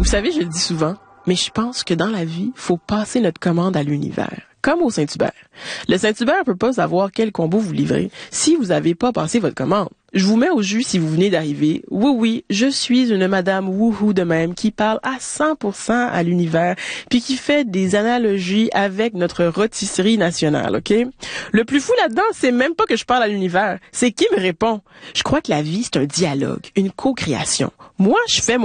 Vous savez, je le dis souvent, mais je pense que dans la vie, faut passer notre commande à l'univers. Comme au Saint-Hubert. Le Saint-Hubert peut pas savoir quel combo vous livrez si vous avez pas passé votre commande. Je vous mets au jus si vous venez d'arriver. Oui, je suis une madame wouhou de même qui parle à 100% à l'univers puis qui fait des analogies avec notre rôtisserie nationale, OK? Le plus fou là-dedans, c'est même pas que je parle à l'univers, c'est qui me répond. Je crois que la vie, c'est un dialogue, une co-création. Moi, je fais mon